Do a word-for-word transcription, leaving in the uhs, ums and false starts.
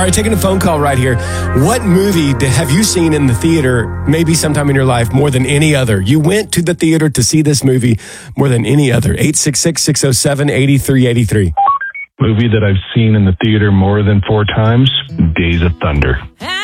right, taking a phone call right here. What movie did, have you seen in the theater maybe sometime in your life more than any other? You went to the theater to see this movie more than any other. eight six six, six oh seven, eight three eight three. Movie that I've seen in the theater more than four times, Days of Thunder.